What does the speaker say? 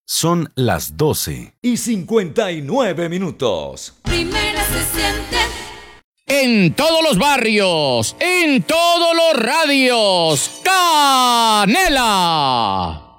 Son las 12:59. Primera se siente en todos los barrios, en todos los radios. ¡Canela!